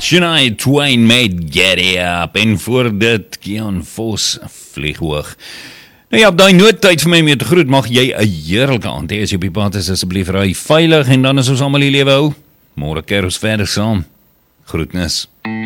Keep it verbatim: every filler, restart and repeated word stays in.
Shania Twain met Get Up, en voor dit Kian Vos vlieg hoog. Nou ja, op die noodtyd vir my mee te groet, mag jy 'n heerlike aand hê as jy op die pad is, asseblief ry veilig, en dan is ons almal die lewe hou. Môre keer ons verder saam. Groetnis.